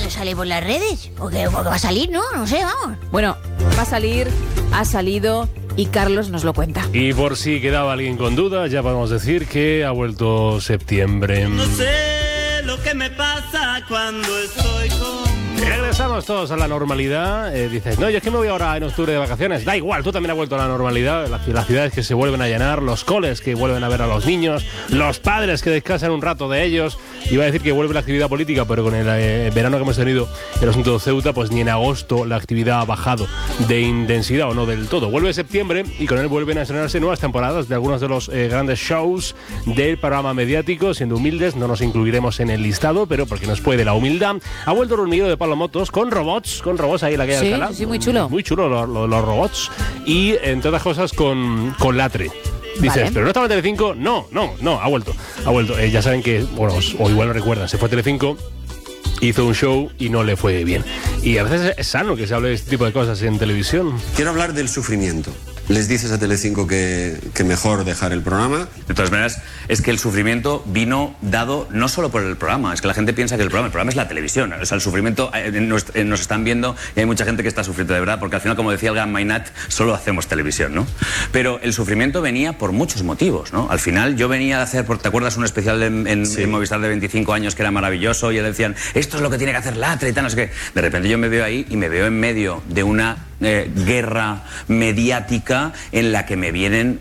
de salir por las redes? Porque va a salir, ¿no? No sé, vamos. Bueno, va a salir, ha salido y Carlos nos lo cuenta. Y por si quedaba alguien con duda, ya podemos decir que ha vuelto septiembre. No sé lo que me pasa cuando estoy con... Regresamos todos a la normalidad. Dices, no, yo es que me voy ahora en octubre de vacaciones. Da igual, tú también has vuelto a la normalidad. Las ciudades que se vuelven a llenar, los coles que vuelven a ver a los niños, los padres que descansan un rato de ellos. Iba a decir que vuelve la actividad política, pero con el verano que hemos tenido, el asunto de Ceuta, pues ni en agosto la actividad ha bajado de intensidad, o no del todo. Vuelve septiembre y con él vuelven a estrenarse nuevas temporadas de algunos de los grandes shows del programa mediático. Siendo humildes, no nos incluiremos en el listado, pero porque nos puede la humildad. Ha vuelto el hormiguero de Pablo Motos con robots ahí en la calle de Alcalá. Sí, muy chulo. Muy chulo los robots. Y entre otras cosas con Latre. Dices, vale. ¿Pero no estaba en Telecinco? No, ha vuelto. Ya saben que, bueno, o igual no recuerdan, se fue a Telecinco, hizo un show y no le fue bien. Y a veces es sano que se hable de este tipo de cosas en televisión. Quiero hablar del sufrimiento. ¿Les dices a Telecinco que mejor dejar el programa? De todas maneras, es que el sufrimiento vino dado no solo por el programa, es que la gente piensa que el programa es la televisión. O sea, el sufrimiento nos están viendo y hay mucha gente que está sufriendo de verdad, porque al final, como decía el gran Mainat, solo hacemos televisión, ¿no? Pero el sufrimiento venía por muchos motivos, ¿no? Al final yo venía de hacer, ¿te acuerdas un especial en Movistar de 25 años que era maravilloso? Y le decían, esto es lo que tiene que hacer Latre y tal, no sé qué. De repente yo me veo ahí y me veo en medio de una guerra mediática en la que me vienen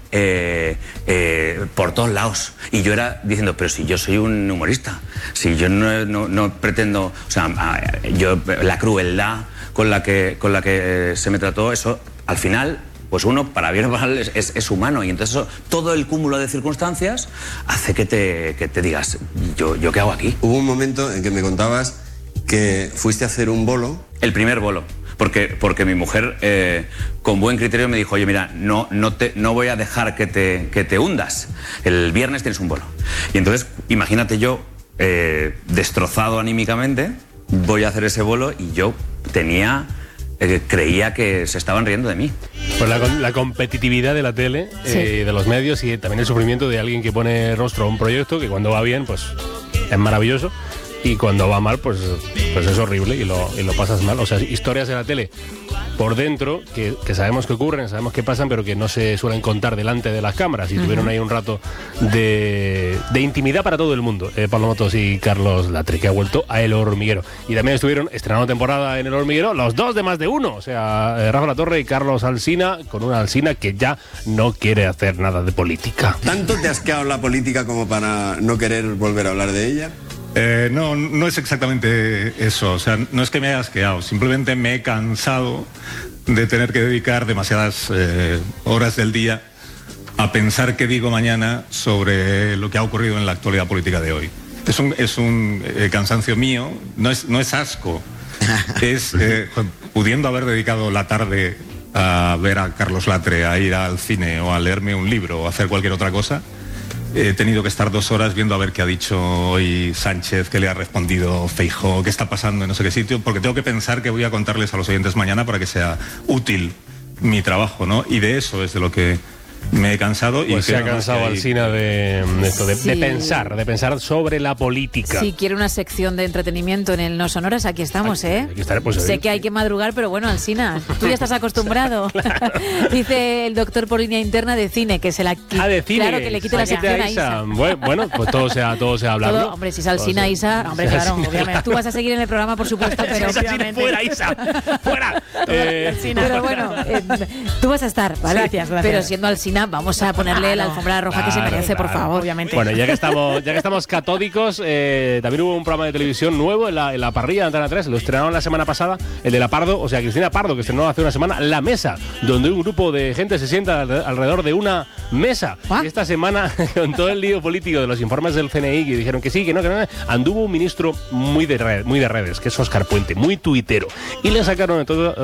por todos lados, y yo era diciendo, pero si yo soy un humorista, si yo no pretendo, o sea, yo la crueldad con la que se me trató, eso al final, pues uno, para bien o mal, es humano, y entonces eso, todo el cúmulo de circunstancias hace que te digas, ¿yo qué hago aquí? Hubo un momento en que me contabas que fuiste a hacer un bolo. El primer bolo. Porque mi mujer, con buen criterio, me dijo, oye, mira, no voy a dejar que te hundas. El viernes tienes un bolo. Y entonces, imagínate yo, destrozado anímicamente, voy a hacer ese bolo y yo creía que se estaban riendo de mí. Pues la competitividad de la tele, de los medios, y también el sufrimiento de alguien que pone rostro a un proyecto que cuando va bien, pues es maravilloso. Y cuando va mal, pues es horrible y lo pasas mal. O sea, historias de la tele por dentro que sabemos que ocurren, sabemos que pasan, pero que no se suelen contar delante de las cámaras. Y tuvieron ahí un rato de intimidad para todo el mundo. Pablo Motos y Carlos Latre, que ha vuelto a El Hormiguero. Y también estuvieron estrenando temporada en El Hormiguero los dos de Más de Uno. O sea, Rafa La Torre y Carlos Alsina, con una Alsina que ya no quiere hacer nada de política. ¿Tanto te has quedado la política como para no querer volver a hablar de ella? No es exactamente eso. O sea, no es que me hayas quedado, simplemente me he cansado de tener que dedicar demasiadas horas del día a pensar qué digo mañana sobre lo que ha ocurrido en la actualidad política de hoy. Es un cansancio mío, no es asco, es pudiendo haber dedicado la tarde a ver a Carlos Latre, a ir al cine o a leerme un libro o a hacer cualquier otra cosa. He tenido que estar 2 horas viendo a ver qué ha dicho hoy Sánchez, qué le ha respondido Feijóo, qué está pasando en no sé qué sitio, porque tengo que pensar que voy a contarles a los oyentes mañana para que sea útil mi trabajo, ¿no? Y de eso es de lo que me he cansado. Pues y se ha cansado Alsina de pensar sobre la política. Si quiere una sección de entretenimiento en el No Sonoras, aquí estamos, Aquí estaré, pues, sé que hay que madrugar, pero bueno, Alsina, tú ya estás acostumbrado. Claro. Dice el doctor por línea interna de cine, que se la quite. De cine. Claro, que le quite la sección a Isa. Bueno, pues todo sea hablando. Hombre, si es Alsina, Isa, hombre, claro, obviamente. Tú vas a seguir en el programa, por supuesto, pero obviamente. Fuera, Isa, fuera. Pero bueno, tú vas a estar, ¿vale? Gracias. Pero siendo Alsina, vamos a ponerle la alfombra roja que se merece, por favor. Obviamente. Bueno, ya que estamos catódicos, también hubo un programa de televisión nuevo en la parrilla de Antena 3, lo estrenaron la semana pasada, el de la Pardo, o sea, Cristina Pardo, que estrenó hace una semana, La Mesa, donde un grupo de gente se sienta alrededor de una mesa. Y esta semana, con todo el lío político de los informes del CNI, que dijeron que sí, que no, anduvo un ministro muy de redes, que es Óscar Puente, muy tuitero, y le sacaron de todo